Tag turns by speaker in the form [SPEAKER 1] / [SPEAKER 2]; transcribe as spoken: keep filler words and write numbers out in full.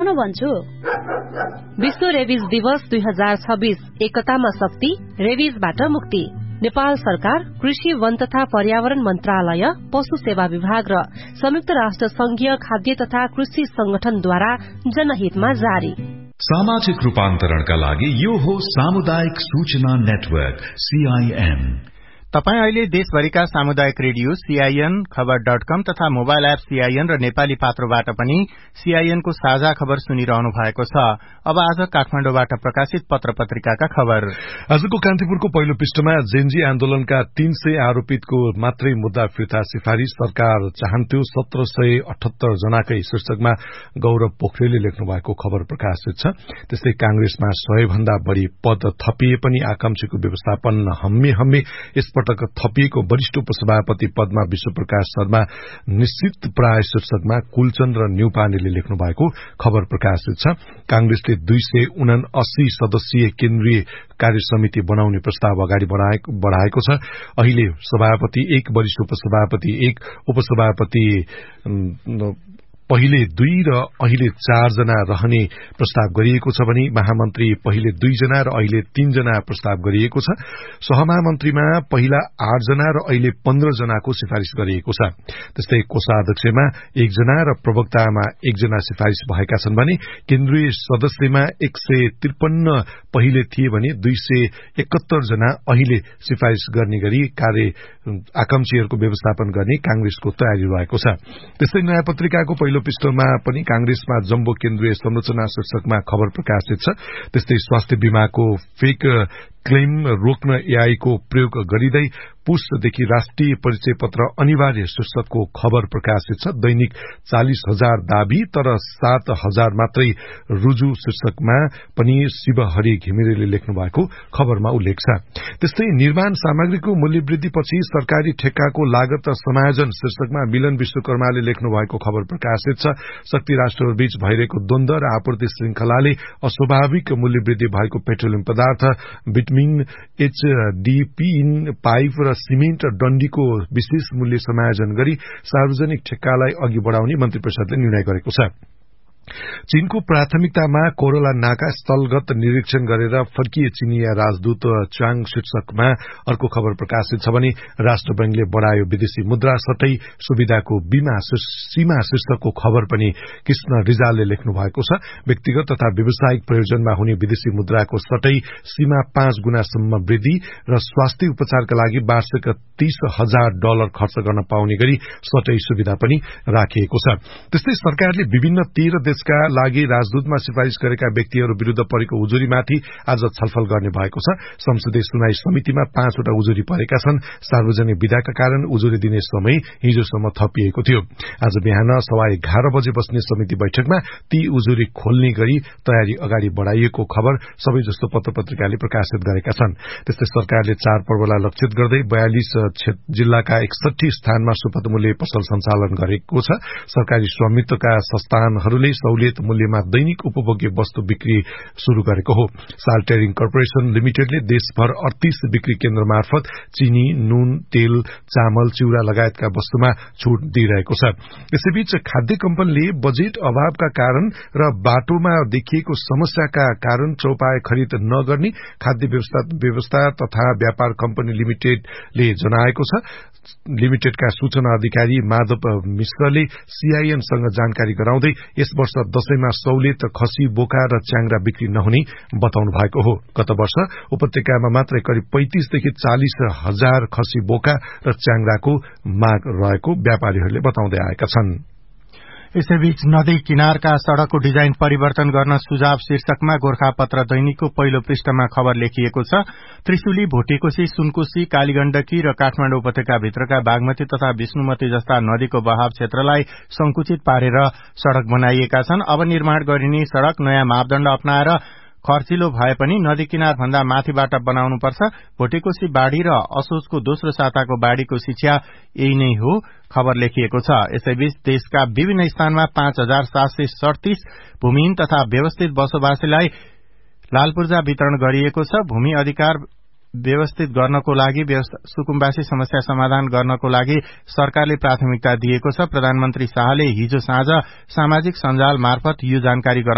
[SPEAKER 1] सुनाउन भन्छु।
[SPEAKER 2] विश्व रेबिज दिवस दुई हजार छब्बीस एकतामा शक्ति, रेबिजबाट मुक्ति। नेपाल सरकार, कृषि, वन तथा पर्यावरण मन्त्रालय, पशु सेवा विभाग र संयुक्त राष्ट्र संघीय खाद्य तथा कृषि संगठनद्वारा जनहितमा जारी।
[SPEAKER 3] सामाजिक रूपान्तरणका लागि यो हो सामुदायिक सूचना नेटवर्क सीआईएन।
[SPEAKER 4] तपाई अहिले देशभरिका सामुदायिक रेडियो सीआईएन खबर डट कम तथा मोबाइल एप सीआईएन र नेपाली पात्रोबाट पनि सीआईएन को साझा खबर सुनिरहनु भएको छ। अब आज काठमाडौँबाट प्रकाशित पत्र पत्रिकाका खबर।
[SPEAKER 5] आजको कान्तिपुरको पहिलो पृष्ठमा जेनजी आन्दोलनका तीन सय आरोपितको मात्रै मुद्दा फिर्ता सिफारिश, सरकार चाहन्थ्यो सत्र सय अठहत्तर जनाकै शीर्षकमा गौरव पोखरेलले लेख्नु भएको खबर प्रकाशित छ। त्यस्तै कांग्रेसमा सय भन्दा बढ़ी पद थपिए पनि आकांक्षीको व्यवस्थापन हम्मे हम्मे। यसपटक थपिएको वरिष्ठ उपसभापति पदमा विश्वप्रकाश शर्मा निश्चित प्राय शीर्षकमा कुलचन्द्र न्यौपानेले लेख्नु भएको खबर प्रकाशित छ। कांग्रेसले दुई सय उनासी सदस्यीय केन्द्रीय कार्य समिति बनाउने प्रस्ताव अगाडि बढ़ाएको छ। अहिले सभापति एक, वरिष्ठ उपसभापति एक, उपसभापति पहिले दुई र अहिले चार जना रहने प्रस्ताव गरिएको छ भने महामन्त्री पहिले दुई जना र अहिले तीन जना प्रस्ताव गरिएको छ। सहमहामन्त्रीमा पहिला आठ जना र अहिले पन्ध्र जनाको सिफारिश गरिएको छ। त्यस्तै कोषाध्यक्षमा एकजना र प्रवक्तामा एकजना सिफारिश भएका छन् भने केन्द्रीय सदस्यमा एक सय त्रिपन्न पहिले थिए भने दुई सय एकहत्तर जना अहिले सिफारिश गर्ने गरी कार्य आकांक्षीहरूको व्यवस्थापन गर्ने कांग्रेसको तयारी रहेको छ। त्यस्तै नयाँ पत्रिकाको पहिलो पृष्ठमा पनि कांग्रेसमा जम्बो केन्द्रीय संरचना शीर्षकमा खबर प्रकाशित छ। त्यस्तै स्वास्थ्य बीमाको फेक क्लेम रोक्न एआई को प्रयोग गरिँदै पुसदेखि राष्ट्रिय परिचय पत्र अनिवार्य शीर्षकको खबर प्रकाशित छ। दैनिक चालिस हजार दाबी तर सात हजार मात्रै रुजु शीर्षकमा पनि शिवहरि घिमिरेले लेख्नु भएको खबरमा उल्लेख छ। त्यस्तै निर्माण सामग्रीको मूल्य वृद्धिपछि सरकारी ठेक्काको लागत समायोजन शीर्षकमा मिलन विश्वकर्माले लेख्नु भएको खबर प्रकाशित छ। शक्ति राष्ट्रहरूबीच भइरहेको द्वन्द्व र आपूर्ति श्रृंखलाले अस्वाभाविक मूल्य वृद्धि भएको पेट्रोलियम पदार्थ, विटामिन, एचडीपी, पाइप र सिमेन्ट र डण्डीको विशेष मूल्य समायोजन गरी सार्वजनिक ठेक्कालाई अघि बढ़ाउने मन्त्री परिषदले निर्णय गरेको छ। चीनको प्राथमिकतामा कोरोला नाका स्थलगत निरीक्षण गरेर फर्किए चिनिया राजदूत च्याङ शीर्षकमा अर्को खबर प्रकाशित छ भने राष्ट्र बैंकले बढ़ायो विदेशी मुद्रा सटै सुविधाको बीमा सीमा शीर्षकको खबर पनि कृष्ण रिजालले लेख्नु भएको छ। व्यक्तिगत तथा व्यावसायिक प्रयोजनमा हुने विदेशी मुद्राको सटै सीमा पाँच गुणासम्म वृद्धि र स्वास्थ्य उपचारका लागि वार्षिक तीस हजार डलर खर्च गर्न पाउने गरी सटै सुविधा पनि राखिएको छ। त्यस्तै सरकारले विभिन्न तेह्र देशका लागि राजदूतमा सिफारिश गरेका व्यक्तिहरू विरूद्ध परेको उजुरीमाथि आज छलफल गर्ने भएको छ। संसदीय सुनवाई समितिमा पाँचवटा उजुरी परेका छन्। सार्वजनिक विधाका कारण उजुरी दिने समय हिजोसम्म थपिएको थियो। आज बिहान सवा एघार बजे बस्ने समिति बैठकमा ती उजुरी खोल्ने गरी तयारी अगाडि बढ़ाइएको खबर सबै जस्तो पत्र पत्रिकाले प्रकाशित गरेका छन्। त्यस्तै सरकारले चार पर्वलाई लक्षित गर्दै बयालिस जिल्लाका एकसठी स्थानमा सुपथ मूल्य पसल सञ्चालन गरेको छ। सरकारी स्वामित्वका संस्थानहरूले सहुलियत मूल्यमा दैनिक उपभोग्य वस्तु बिक्री शुरू गरेको हो। साल ट्रेडिङ कर्पोरेशन लिमिटेडले देशभर अड़तीस बिक्री केन्द्र मार्फत चिनी, नुन, तेल, चामल, चिउरा लगायतका वस्तुमा छूट दिइरहेको छ। यसैबीच खाद्य कम्पनीले बजेट अभावका कारण र बाटोमा देखिएको समस्याका कारण चौपाए खरिद नगर्ने खाद्य व्यवस्था तथा व्यापार कम्पनी लिमिटेडले जनाएको छ। लिमिटेडका सूचना अधिकारी माधव मिश्रले सीआईएनसँग जानकारी गराउँदै यस वर्ष दशैंमा सहुलियत खसी, बोका र च्याङ्रा बिक्री नहुने बताउनु भएको हो। गत वर्ष उपत्यकामा मात्रै करिब पैंतीसदेखि चालिस हजार खसी, बोका र च्याङ्राको माग रहेको व्यापारीहरूले बताउँदै आएका छन्।
[SPEAKER 4] यसैबीच नदी किनारका सड़कको डिजाइन परिवर्तन गर्न सुझाव शीर्षकमा गोर्खापत्र दैनिकको पहिलो पृष्ठमा खबर लेखिएको छ। त्रिशुली, भोटेकोशी, सुनकोशी, कालीगण्डकी र काठमाडौँ उपत्यकाभित्रका बागमती तथा विष्णुमती जस्ता नदीको बहाव क्षेत्रलाई संकुचित पारेर सड़क बनाइएका छन्। अब निर्माण गरिने सड़क नयाँ मापदण्ड अपनाएर खर्चिलो भए पनि नदी किनार भन्दा माथिबाट बनाउनुपर्छ। भोटेकोशी बाढ़ी र असोजको दोस्रो साताको बाढ़ीको शिक्षा यही नै हो, खबर लेखिएको छ। यसैबीच देशका विभिन्न स्थानमा पाँच हजार सात सय सड़तीस भूमिहीन तथा व्यवस्थित बसोबासीलाई लाल पूर्जा वितरण गरिएको छ। भूमि अधिकार व्यवस्थित गर्नको लागि सुकुम्बासी समस्या समाधान गर्नको लागि सरकारले प्राथमिकता दिएको छ। प्रधानमन्त्री शाहले हिजो साँझ सामाजिक सञ्जाल मार्फत यो जानकारी